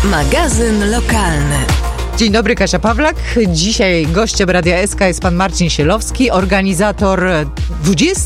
Magazyn lokalny. Dzień dobry, Kasia Pawlak. Dzisiaj gościem Radia SK jest pan Marcin Sielowski, organizator 20.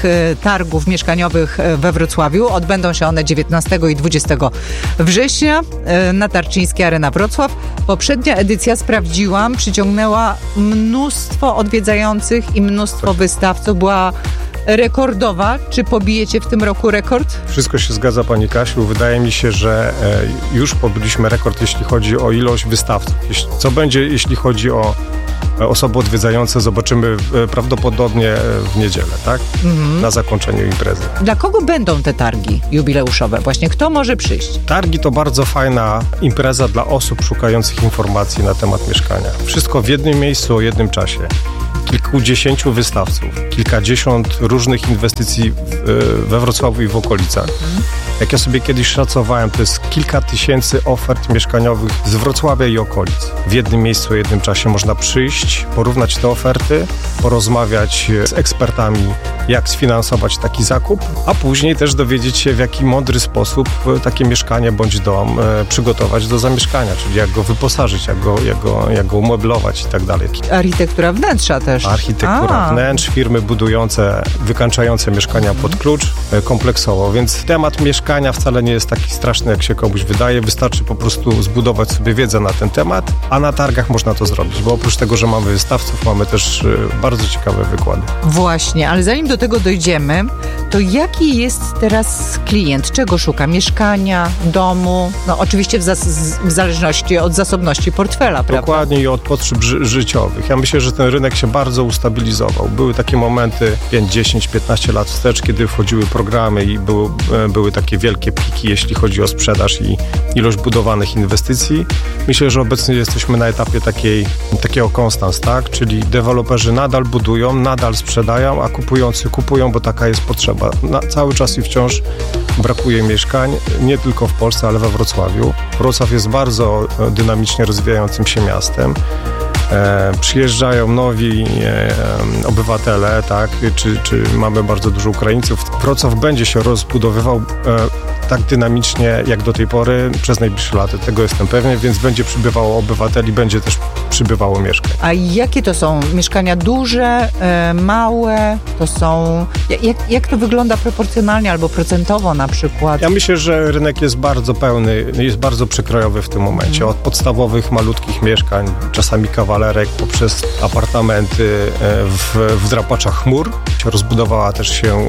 targów mieszkaniowych we Wrocławiu. Odbędą się one 19 i 20 września na Tarczyńskiej Arena Wrocław. Poprzednia edycja, sprawdziłam, przyciągnęła mnóstwo odwiedzających i mnóstwo wystawców. Była rekordowa. Czy pobijecie w tym roku rekord? Wszystko się zgadza, pani Kasiu. Wydaje mi się, że już pobiliśmy rekord, jeśli chodzi o ilość wystawców. Co będzie, jeśli chodzi o osoby odwiedzające, zobaczymy prawdopodobnie w niedzielę, tak? Na zakończeniu imprezy. Dla kogo będą te targi jubileuszowe? Właśnie kto może przyjść? Targi to bardzo fajna impreza dla osób szukających informacji na temat mieszkania. Wszystko w jednym miejscu, o jednym czasie. Kilkudziesięciu wystawców, kilkadziesiąt różnych inwestycji we Wrocławiu i w okolicach. Jak ja sobie kiedyś szacowałem, to jest kilka tysięcy ofert mieszkaniowych z Wrocławia i okolic. W jednym miejscu, o jednym czasie można przyjść, porównać te oferty, porozmawiać z ekspertami, jak sfinansować taki zakup, a później też dowiedzieć się, w jaki mądry sposób takie mieszkanie bądź dom przygotować do zamieszkania, czyli jak go wyposażyć, jak go umeblować i tak dalej. Architektura wnętrza też. Architektura wnętrz, firmy budujące, wykańczające mieszkania pod klucz kompleksowo, więc temat mieszkania wcale nie jest taki straszny, jak się komuś wydaje. Wystarczy po prostu zbudować sobie wiedzę na ten temat, a na targach można to zrobić, bo oprócz tego, że mamy wystawców, mamy też bardzo ciekawe wykłady. Właśnie, ale zanim do tego dojdziemy, to jaki jest teraz klient? Czego szuka? Mieszkania, domu? No oczywiście w zależności od zasobności portfela, prawda? Dokładnie, i od potrzeb życiowych. Ja myślę, że ten rynek się bardzo ustabilizował. Były takie momenty 5, 10, 15 lat wstecz, kiedy wchodziły programy i były takie wielkie piki, jeśli chodzi o sprzedaż i ilość budowanych inwestycji. Myślę, że obecnie jesteśmy na etapie takiego konstans, tak? Czyli deweloperzy nadal budują, nadal sprzedają, a kupujący kupują, bo taka jest potrzeba. Cały czas i wciąż brakuje mieszkań, nie tylko w Polsce, ale we Wrocławiu. Wrocław jest bardzo dynamicznie rozwijającym się miastem. Przyjeżdżają nowi obywatele, tak? Czy mamy bardzo dużo Ukraińców. Wrocław będzie się rozbudowywał tak dynamicznie jak do tej pory przez najbliższe lata. Tego jestem pewien, więc będzie przybywało obywateli, będzie też przybywało mieszkań. A jakie to są mieszkania? Duże, małe? To są... Jak to wygląda proporcjonalnie albo procentowo na przykład? Ja myślę, że rynek jest bardzo pełny, jest bardzo przekrojowy w tym momencie. Od podstawowych, malutkich mieszkań, czasami kawalerek, poprzez apartamenty w drapaczach chmur. Rozbudowała też się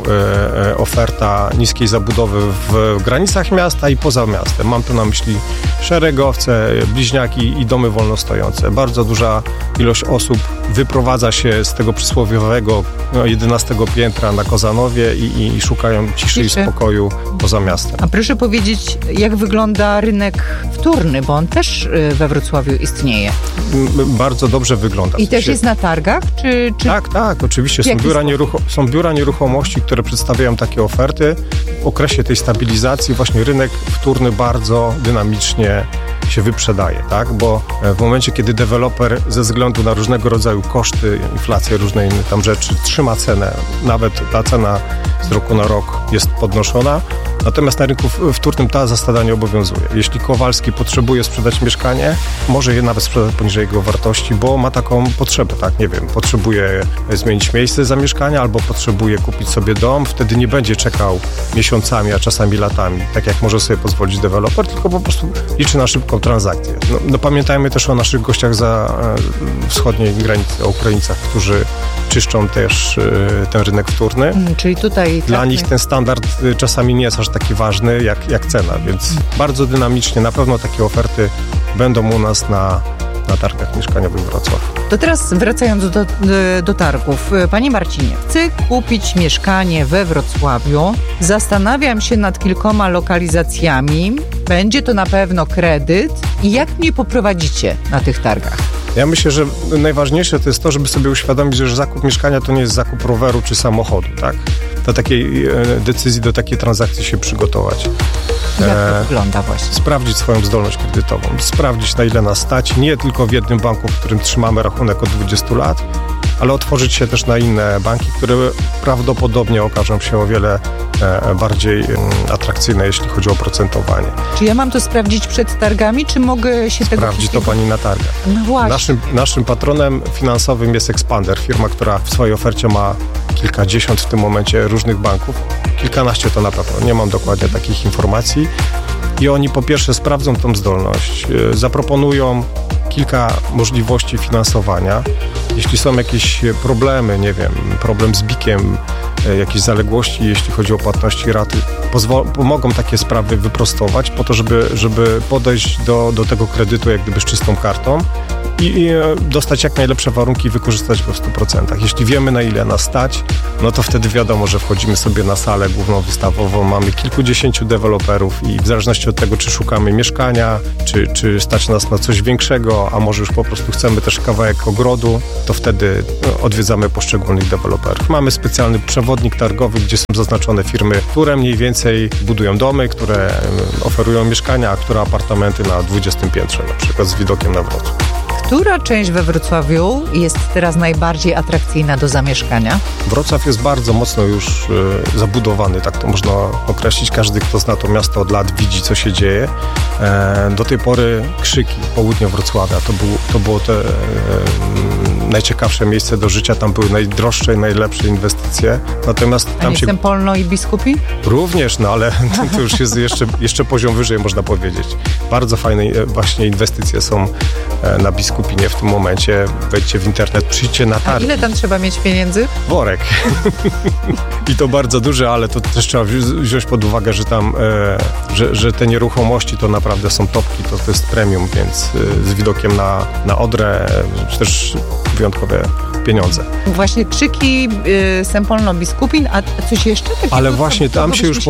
oferta niskiej zabudowy w granicach miasta i poza miastem. Mam tu na myśli szeregowce, bliźniaki i domy wolnostojące. Bardzo duża ilość osób wyprowadza się z tego przysłowiowego 11 piętra na Kozanowie i szukają ciszy i spokoju poza miastem. A proszę powiedzieć, jak wygląda rynek wtórny, bo on też we Wrocławiu istnieje. Bardzo dobrze wygląda. I też jest na targach? Czy... Tak, oczywiście. Są biura nieruchomości, które przedstawiają takie oferty. W okresie tej stabilizacji właśnie rynek wtórny bardzo dynamicznie się wyprzedaje, tak? Bo w momencie, kiedy deweloper ze względu na różnego rodzaju koszty, inflację, różne inne tam rzeczy trzyma cenę, nawet ta cena z roku na rok jest podnoszona, natomiast na rynku wtórnym ta zasada nie obowiązuje. Jeśli Kowalski potrzebuje sprzedać mieszkanie, może je nawet sprzedać poniżej jego wartości, bo ma taką potrzebę, tak? Nie wiem, potrzebuje zmienić miejsce zamieszkania albo potrzebuje kupić sobie dom, wtedy nie będzie czekał miesiącami, a czasami latami, tak jak może sobie pozwolić deweloper, tylko po prostu liczy na szybką transakcję. No pamiętajmy też o naszych gościach za wschodniej granicy, o Ukraińcach, którzy czyszczą też ten rynek wtórny. Czyli tutaj... Dla nich ten standard czasami nie jest aż taki ważny jak cena, więc bardzo dynamicznie na pewno takie oferty będą u nas na targach mieszkaniowych Wrocław. To teraz wracając do targów. Panie Marcinie, chcę kupić mieszkanie we Wrocławiu. Zastanawiam się nad kilkoma lokalizacjami. Będzie to na pewno kredyt. I jak mnie poprowadzicie na tych targach? Ja myślę, że najważniejsze to jest to, żeby sobie uświadomić, że zakup mieszkania to nie jest zakup roweru czy samochodu, tak? Do takiej decyzji, do takiej transakcji się przygotować. Jak to wygląda właśnie? Sprawdzić swoją zdolność kredytową, sprawdzić, na ile nas stać, nie tylko w jednym banku, w którym trzymamy rachunek od 20 lat, ale otworzyć się też na inne banki, które prawdopodobnie okażą się o wiele bardziej atrakcyjne, jeśli chodzi o oprocentowanie. Czy ja mam to sprawdzić przed targami, czy mogę się tego... Sprawdzi to pani na targach. No właśnie. Naszym patronem finansowym jest Expander, firma, która w swojej ofercie ma kilkadziesiąt w tym momencie różnych banków. Kilkanaście to na pewno, nie mam dokładnie takich informacji. I oni po pierwsze sprawdzą tą zdolność, zaproponują kilka możliwości finansowania. Jeśli są jakieś problemy, nie wiem, problem z BIK-iem, jakieś zaległości, jeśli chodzi o płatności raty, pomogą takie sprawy wyprostować po to, żeby podejść do tego kredytu jak gdyby z czystą kartą i dostać jak najlepsze warunki i wykorzystać go w 100%. Jeśli wiemy, na ile nas stać, no to wtedy wiadomo, że wchodzimy sobie na salę główną wystawową, mamy kilkudziesięciu deweloperów i w zależności od tego, czy szukamy mieszkania, czy stać nas na coś większego, a może już po prostu chcemy też kawałek ogrodu, to wtedy odwiedzamy poszczególnych deweloperów. Mamy specjalny przewodnik targowy, gdzie są zaznaczone firmy, które mniej więcej budują domy, które oferują mieszkania, a które apartamenty na 20 piętrze, na przykład z widokiem na Wrocław. Która część we Wrocławiu jest teraz najbardziej atrakcyjna do zamieszkania? Wrocław jest bardzo mocno już zabudowany, tak to można określić. Każdy, kto zna to miasto od lat, widzi, co się dzieje. Do tej pory Krzyki, południe Wrocławia, to było te najciekawsze miejsce do życia. Tam były najdroższe i najlepsze inwestycje. Natomiast tam się... Sępolno i Biskupin? Również, no ale to już jest jeszcze poziom wyżej, można powiedzieć. Bardzo fajne właśnie inwestycje są na Biskupinie w tym momencie. Wejdźcie w internet, przyjdźcie na targi. A ile tam trzeba mieć pieniędzy? Worek. I to bardzo duże, ale to też trzeba wziąć pod uwagę, że tam, że te nieruchomości to naprawdę są topki, to jest premium, więc z widokiem na Odrę, czy też wyjątkowe pieniądze. Właśnie Krzyki, Sępolno, Biskupin, a coś jeszcze? Ale właśnie tam się już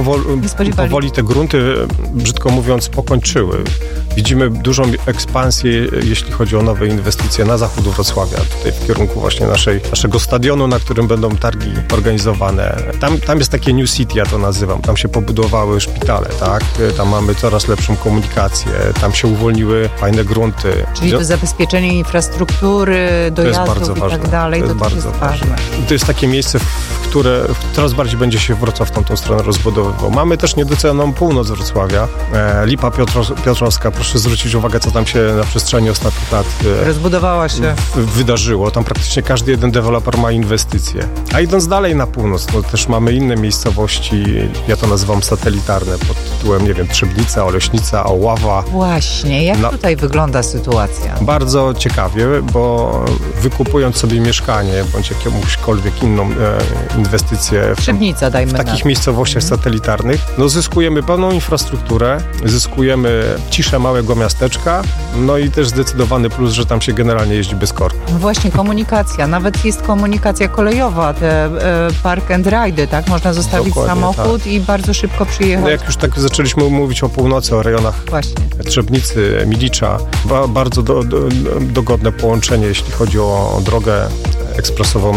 powoli te grunty, brzydko mówiąc, pokończyły. Widzimy dużą ekspansję, jeśli chodzi o nowe inwestycje na zachód Wrocławia, tutaj w kierunku właśnie naszego stadionu, na którym będą targi organizowane. Tam jest takie New City, ja to nazywam. Tam się pobudowały szpitale, tak? Tam mamy coraz lepszą komunikację, tam się uwolniły fajne grunty. Czyli to zabezpieczenie infrastruktury, dojazdów i tak dalej, to też jest ważne. To jest takie miejsce, które coraz bardziej będzie się Wrocław w tą stronę rozbudowywał. Mamy też niedocenioną północ Wrocławia, Lipa Piotrowska. Proszę zwrócić uwagę, co tam się na przestrzeni ostatnich lat rozbudowała się. Wydarzyło. Tam praktycznie każdy jeden deweloper ma inwestycje. A idąc dalej na północ, no też mamy inne miejscowości, ja to nazywam satelitarne, pod tytułem, nie wiem, Trzebnica, Oleśnica, Oława. Właśnie, jak tutaj wygląda sytuacja? Bardzo ciekawie, bo wykupując sobie mieszkanie, bądź jakąśkolwiek inną inwestycję Trzebnica, dajmy w takich miejscowościach satelitarnych, no zyskujemy pełną infrastrukturę, zyskujemy ciszę małego miasteczka, no i też zdecydowany plus, że tam się generalnie jeździ bez korku. No właśnie, komunikacja, nawet jest komunikacja kolejowa, te park and ride, tak? Można zostawić samochód i bardzo szybko przyjechać. No jak już tak zaczęliśmy mówić o północy, o rejonach Trzebnicy, Milicza, bardzo dogodne połączenie, jeśli chodzi o drogę ekspresową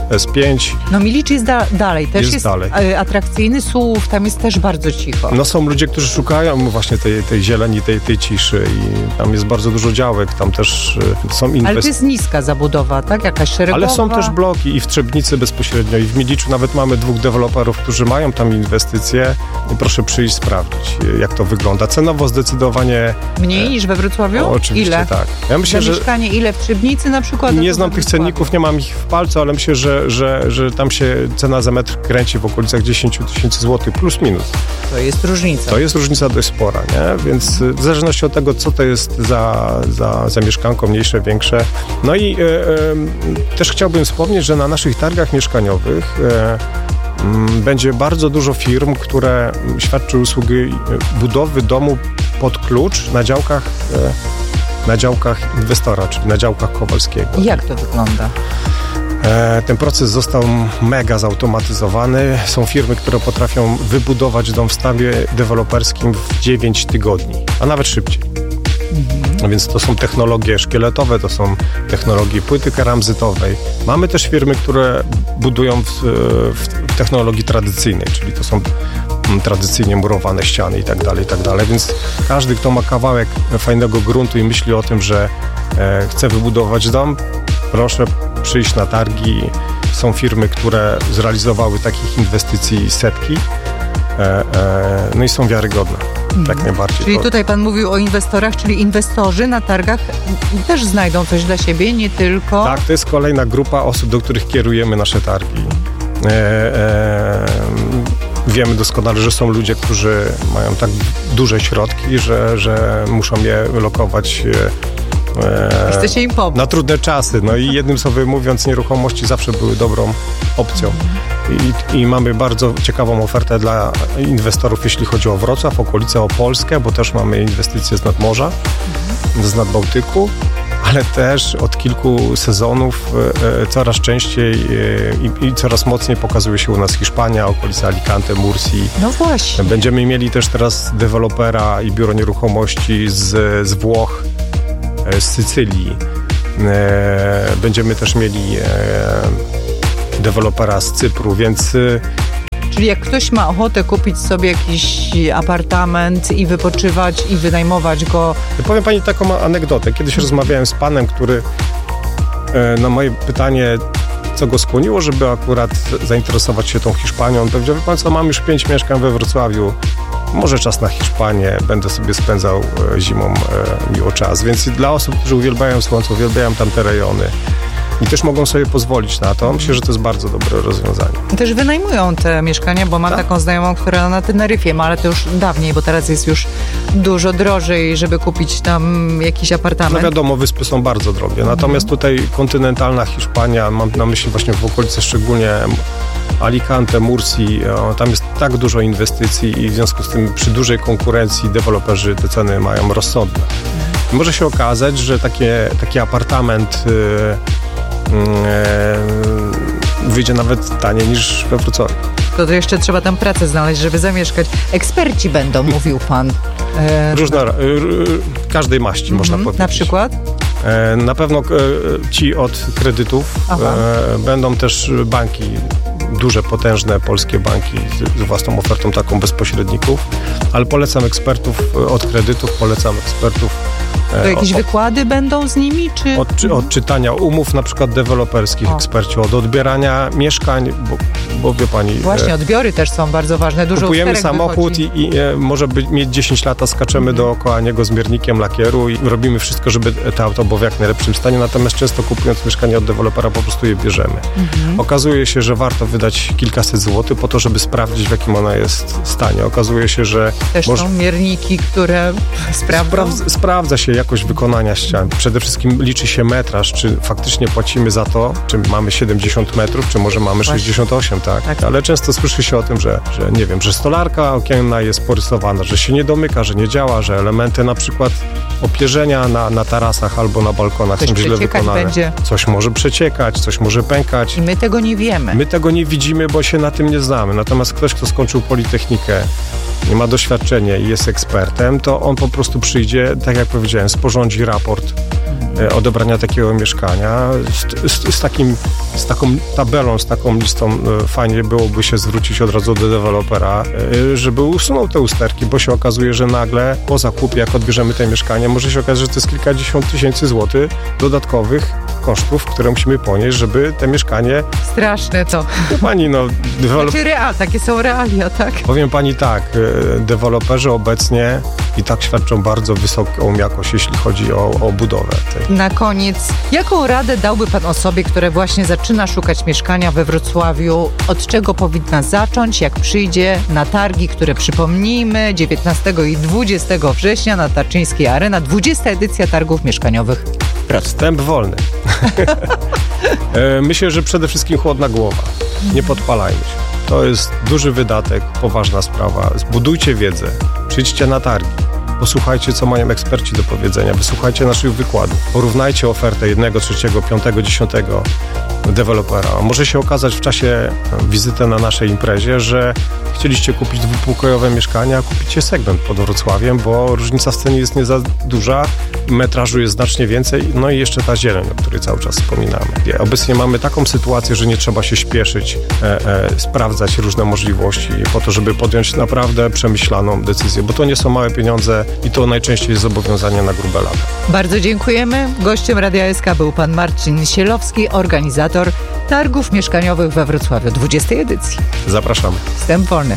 S5. No Milicz jest dalej, też jest dalej. Atrakcyjny, Słów, tam jest też bardzo cicho. No są ludzie, którzy szukają właśnie tej zieleni, tej ciszy i tam jest bardzo dużo działek, tam też są inwestycje. Ale to jest niska zabudowa, tak? Jakaś szeregowa. Ale są też bloki i w Trzebnicy bezpośrednio i w Miliczu nawet mamy 2 deweloperów, którzy mają tam inwestycje i proszę przyjść sprawdzić, jak to wygląda. Cenowo zdecydowanie... Mniej niż we Wrocławiu? Oczywiście, ile? Tak. Ja myślę, za mieszkanie ile w Trzebnicy na przykład? Nie znam tych cenników, nie mam ich w palcu, ale myślę, że tam się cena za metr kręci w okolicach 10 000 złotych plus minus. To jest różnica. To jest różnica dość spora, nie? Więc w zależności od tego, co to jest za mieszkanko, mniejsze, większe. No i też chciałbym wspomnieć, że na naszych targach mieszkaniowych będzie bardzo dużo firm, które świadczy usługi budowy domu pod klucz na działkach inwestora, czyli na działkach Kowalskiego. Jak to wygląda? Ten proces został mega zautomatyzowany. Są firmy, które potrafią wybudować dom w stanie deweloperskim w 9 tygodni, a nawet szybciej. Więc to są technologie szkieletowe, to są technologie płyty keramzytowej. Mamy też firmy, które budują w technologii tradycyjnej, czyli to są tradycyjnie murowane ściany i tak dalej, więc każdy, kto ma kawałek fajnego gruntu i myśli o tym, że chce wybudować dom, proszę przyjść na targi. Są firmy, które zrealizowały takich inwestycji setki, no i są wiarygodne. Jak najbardziej. Czyli tutaj pan mówił o inwestorach, czyli inwestorzy na targach też znajdą coś dla siebie, nie tylko... Tak, to jest kolejna grupa osób, do których kierujemy nasze targi. Wiemy doskonale, że są ludzie, którzy mają tak duże środki, że muszą je lokować chcecie im pomóc. Na trudne czasy. No i jednym słowem mówiąc, nieruchomości zawsze były dobrą opcją. I mamy bardzo ciekawą ofertę dla inwestorów, jeśli chodzi o Wrocław, okolice Opolskie, bo też mamy inwestycje z nadmorza, z nadbałtyku, ale też od kilku sezonów coraz częściej i coraz mocniej pokazuje się u nas Hiszpania, okolice Alicante, Mursji. No właśnie. Będziemy mieli też teraz dewelopera i biuro nieruchomości z Włoch, z Sycylii. Będziemy też mieli dewelopera z Cypru, więc... Czyli jak ktoś ma ochotę kupić sobie jakiś apartament i wypoczywać i wynajmować go... Powiem pani taką anegdotę. Kiedyś rozmawiałem z panem, który na moje pytanie, co go skłoniło, żeby akurat zainteresować się tą Hiszpanią, on powiedział, wie pan co, mam już 5 mieszkań we Wrocławiu, może czas na Hiszpanię, będę sobie spędzał zimą miło czas. Więc dla osób, którzy uwielbiają słońce, uwielbiają tamte rejony i też mogą sobie pozwolić na to, myślę, że to jest bardzo dobre rozwiązanie. Też wynajmują te mieszkania, bo mam taką znajomą, która na Teneryfie ma, ale to już dawniej, bo teraz jest już dużo drożej, żeby kupić tam jakiś apartament. No wiadomo, wyspy są bardzo drogie, natomiast tutaj kontynentalna Hiszpania, mam na myśli właśnie w okolicy szczególnie Alicante, Mursji, tam jest tak dużo inwestycji i w związku z tym przy dużej konkurencji deweloperzy te ceny mają rozsądne. Może się okazać, że taki apartament wyjdzie nawet taniej niż we Wrocławiu. To jeszcze trzeba tam pracę znaleźć, żeby zamieszkać. Eksperci będą, mówił pan. Każdej maści można powiedzieć. Na przykład? Na pewno ci od kredytów. Będą też banki, duże, potężne polskie banki z własną ofertą taką bez pośredników, ale polecam ekspertów od kredytów, polecam ekspertów. To jakieś wykłady będą z nimi, czy? Od czytania umów na przykład deweloperskich eksperci, od odbierania mieszkań, bo wie pani... Właśnie, odbiory też są bardzo ważne. Dużo kupujemy samochód i może mieć 10 lat, a skaczemy dookoła niego z miernikiem lakieru i robimy wszystko, żeby to auto było w jak najlepszym stanie, natomiast często kupując mieszkanie od dewelopera po prostu je bierzemy. Okazuje się, że warto wydać kilkaset złotych po to, żeby sprawdzić, w jakim ona jest stanie. Okazuje się, że... Też są mierniki, które sprawdza się jakość wykonania ścian. Przede wszystkim liczy się metraż, czy faktycznie płacimy za to, czy mamy 70 metrów, czy może mamy 68, tak? Ale często słyszy się o tym, że nie wiem, że stolarka okienna jest porysowana, że się nie domyka, że nie działa, że elementy na przykład opierzenia na tarasach albo na balkonach są źle wykonane. Będzie. Coś może przeciekać, coś może pękać. I my tego nie wiemy. My tego nie widzimy, bo się na tym nie znamy. Natomiast ktoś, kto skończył Politechnikę, nie ma doświadczenia i jest ekspertem, to on po prostu przyjdzie, tak jak powiedziałem, sporządzi raport odebrania takiego mieszkania z taką tabelą, z taką listą. Fajnie byłoby się zwrócić od razu do dewelopera, żeby usunął te usterki, bo się okazuje, że nagle po zakupie, jak odbierzemy te mieszkanie, może się okazać, że to jest kilkadziesiąt tysięcy złotych dodatkowych kosztów, które musimy ponieść, żeby te mieszkanie... Straszne to. Pani, takie są realia, tak? Powiem pani tak, deweloperzy obecnie i tak świadczą bardzo wysoką jakość, jeśli chodzi o budowę. Na koniec, jaką radę dałby pan osobie, która właśnie zaczyna szukać mieszkania we Wrocławiu? Od czego powinna zacząć, jak przyjdzie na targi, które przypomnijmy 19 i 20 września na Tarczyńskiej Arena, 20. edycja targów mieszkaniowych. Wstęp wolny. Myślę, że przede wszystkim chłodna głowa. Nie podpalajmy się. To jest duży wydatek, poważna sprawa. Zbudujcie wiedzę, przyjdźcie na targi, posłuchajcie, co mają eksperci do powiedzenia, wysłuchajcie naszych wykładów, porównajcie ofertę 1, 3, 5, 10 dewelopera. Może się okazać w czasie wizyty na naszej imprezie, że chcieliście kupić dwupokojowe mieszkanie, a kupicie segment pod Wrocławiem, bo różnica w cenie jest nie za duża, metrażu jest znacznie więcej, no i jeszcze ta zieleń, o której cały czas wspominamy. Obecnie mamy taką sytuację, że nie trzeba się śpieszyć, sprawdzać różne możliwości po to, żeby podjąć naprawdę przemyślaną decyzję, bo to nie są małe pieniądze i to najczęściej jest zobowiązanie na grube lata. Bardzo dziękujemy. Gościem Radia SK był pan Marcin Sielowski, organizator targów mieszkaniowych we Wrocławiu, 20. edycji. Zapraszamy. Wstęp wolny.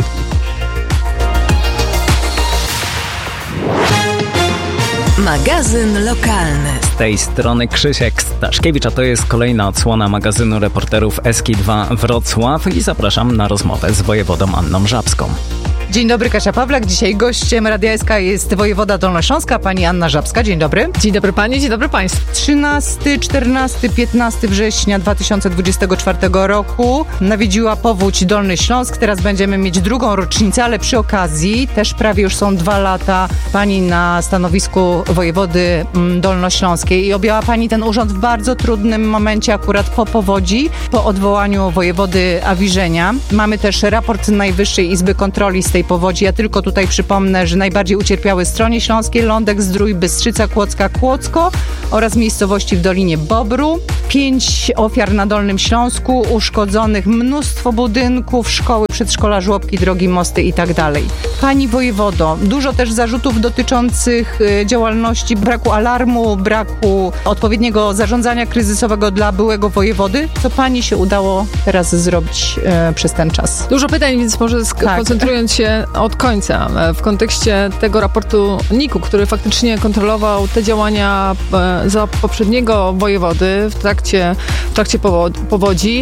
Magazyn lokalny. Z tej strony Krzysiek Staszkiewicz, a to jest kolejna odsłona magazynu reporterów SK2 Wrocław i zapraszam na rozmowę z wojewodą Anną Żabską. Dzień dobry, Kasia Pawlak. Dzisiaj gościem Radia SK jest wojewoda dolnośląska, pani Anna Żabska. Dzień dobry. Dzień dobry pani, dzień dobry państwu. 13, 14, 15 września 2024 roku nawiedziła powódź Dolny Śląsk. Teraz będziemy mieć drugą rocznicę, ale przy okazji też prawie już są 2 lata pani na stanowisku wojewody dolnośląskiej i objęła pani ten urząd w bardzo trudnym momencie, akurat po powodzi, po odwołaniu wojewody Awiżenia. Mamy też raport Najwyższej Izby Kontroli z tej powodzi. Ja tylko tutaj przypomnę, że najbardziej ucierpiały Stronie Śląskiej, Lądek, Zdrój, Bystrzyca, Kłodzka, Kłodzko oraz miejscowości w Dolinie Bobru. 5 ofiar na Dolnym Śląsku, uszkodzonych mnóstwo budynków, szkoły, przedszkola, żłobki, drogi, mosty i tak dalej. Pani wojewodo, dużo też zarzutów dotyczących działalności, braku alarmu, braku odpowiedniego zarządzania kryzysowego dla byłego wojewody. Co pani się udało teraz zrobić przez ten czas? Dużo pytań, więc może koncentrując się od końca w kontekście tego raportu NIK-u, który faktycznie kontrolował te działania za poprzedniego wojewody w trakcie powodzi,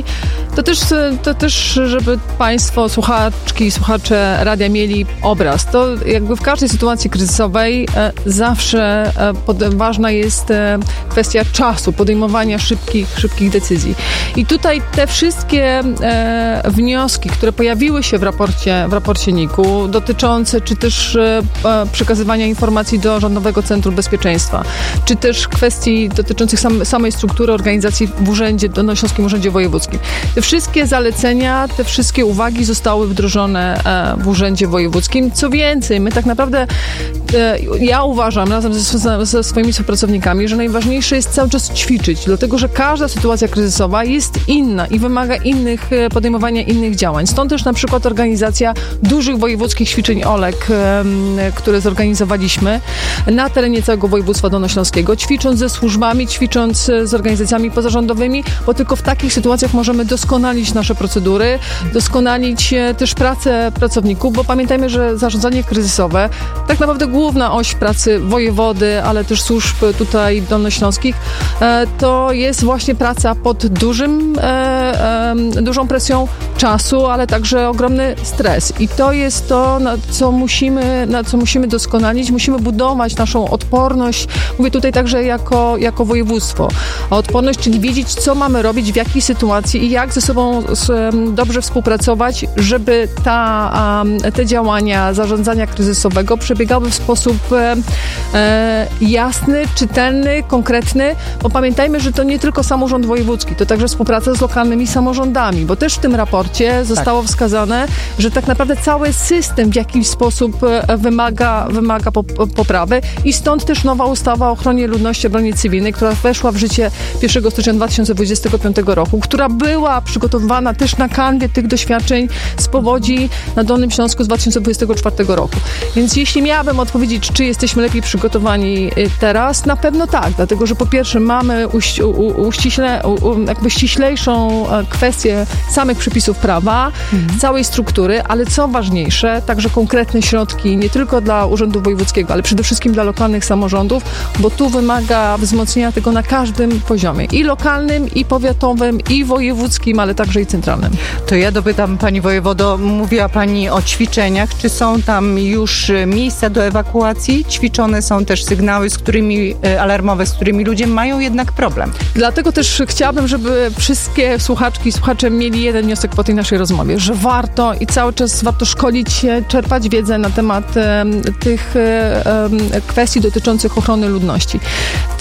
to też, żeby państwo, słuchaczki i słuchacze radia mieli obraz. To jakby w każdej sytuacji kryzysowej zawsze ważna jest kwestia czasu, podejmowania szybkich decyzji. I tutaj te wszystkie wnioski, które pojawiły się w raporcie NIK-u, dotyczące czy też przekazywania informacji do Rządowego Centrum Bezpieczeństwa, czy też kwestii dotyczących samej struktury organizacji w urzędzie, Dolnośląskim Urzędzie Wojewódzkim. Te wszystkie zalecenia, te wszystkie uwagi zostały wdrożone w Urzędzie Wojewódzkim. Co więcej, my tak naprawdę, ja uważam razem ze swoimi współpracownikami, że najważniejsze jest cały czas ćwiczyć, dlatego że każda sytuacja kryzysowa jest inna i wymaga podejmowania innych działań. Stąd też na przykład organizacja dużych wojewódzkich ćwiczeń OLEG, które zorganizowaliśmy na terenie całego województwa dolnośląskiego, ćwicząc ze służbami, ćwicząc z organizacjami pozarządowymi, bo tylko w takich sytuacjach możemy doskonalić nasze procedury, doskonalić też pracę pracowników, bo pamiętajmy, że zarządzanie kryzysowe, tak naprawdę główna oś pracy wojewody, ale też służb tutaj dolnośląskich, to jest właśnie praca pod dużą presją czasu, ale także ogromny stres. I to jest to, na co musimy doskonalić. Musimy budować naszą odporność. Mówię tutaj także jako województwo. A odporność, czyli wiedzieć, co mamy robić, w jakiej sytuacji i jak ze sobą dobrze współpracować, żeby te działania zarządzania kryzysowego przebiegały w sposób jasny, czytelny, konkretny, bo pamiętajmy, że to nie tylko samorząd wojewódzki, to także współpraca z lokalnymi samorządami, bo też w tym raporcie zostało wskazane, że tak naprawdę cały system w jakiś sposób wymaga poprawy i stąd też nowa ustawa o ochronie ludności, obronie cywilnej, która weszła w życie 1 stycznia 2025 roku, która była przygotowywana też na kanwie tych doświadczeń z powodzi na Dolnym Śląsku z 2024 roku. Więc jeśli miałabym odpowiedzieć, czy jesteśmy lepiej przygotowani teraz, na pewno tak, dlatego że po pierwsze mamy ściślejszą kwestię samych przepisów prawa, całej struktury, ale co ważniejsze, także konkretne środki nie tylko dla Urzędu Wojewódzkiego, ale przede wszystkim dla lokalnych samorządów, bo tu wymaga wzmocnienia tego na każdym poziomie. I lokalnym, i powiatowym, i wojewódzkim, ale także i centralnym. To ja dopytam pani wojewodo, mówiła pani o ćwiczeniach. Czy są tam już miejsca do ewakuacji? Ćwiczone są też sygnały, alarmowe, z którymi ludzie mają jednak problem. Dlatego też chciałabym, żeby wszystkie słuchaczki i słuchacze mieli jeden wniosek po tej naszej rozmowie, że warto i cały czas warto szkolić się, czerpać wiedzę na temat tych kwestii dotyczących ochrony ludności.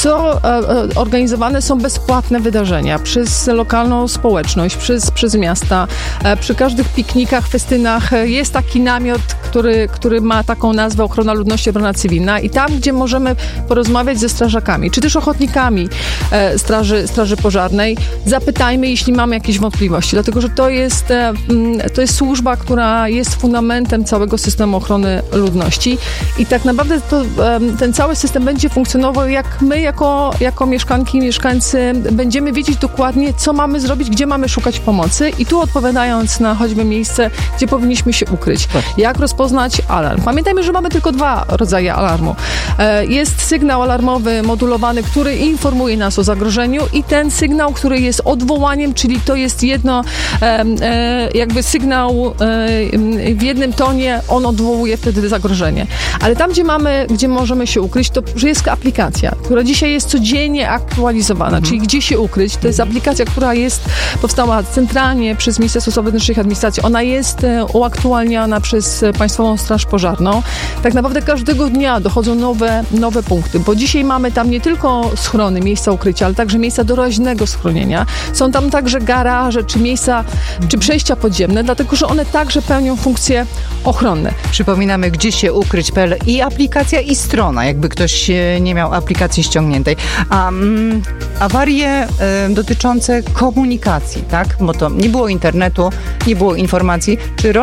organizowane są bezpłatne wydarzenia przez lokalną społeczność, przez miasta. Przy każdych piknikach, festynach jest taki namiot, który ma taką nazwę Ochrona Ludności, Obrona Cywilna i tam, gdzie możemy porozmawiać ze strażakami, czy też ochotnikami Straży Pożarnej, zapytajmy, jeśli mamy jakieś wątpliwości, dlatego, że to jest służba, która jest fundamentem całego systemu ochrony ludności i tak naprawdę ten cały system będzie funkcjonował, jak my jako mieszkanki i mieszkańcy będziemy wiedzieć dokładnie, co mamy zrobić, gdzie mamy szukać pomocy i tu odpowiadając na choćby miejsce, gdzie powinniśmy się ukryć. Jak rozpoznać alarm? Pamiętajmy, że mamy tylko 2 rodzaje alarmu. Jest sygnał alarmowy modulowany, który informuje nas o zagrożeniu i ten sygnał, który jest odwołaniem, czyli to jest jakby sygnał w jednym tonie, on odwołuje wtedy zagrożenie. Ale tam, gdzie możemy się ukryć, to jest aplikacja, która dzisiaj jest codziennie aktualizowana, czyli gdzie się ukryć. To jest aplikacja, która powstała centralnie przez Ministerstwo Spraw Wewnętrznych i Administracji. Ona jest uaktualniana przez Państwową Straż Pożarną. Tak naprawdę każdego dnia dochodzą nowe punkty, bo dzisiaj mamy tam nie tylko schrony, miejsca ukrycia, ale także miejsca doraźnego schronienia. Są tam także garaże, czy przejścia podziemne, dlatego, że one także pełnią funkcje ochronne. Przypominamy, gdzie się ukryć.pl i aplikacja, i strona, jakby ktoś nie miał aplikacji ściągniętej. A awarie dotyczące komunikacji, tak? Bo to nie było internetu, nie było informacji. Czy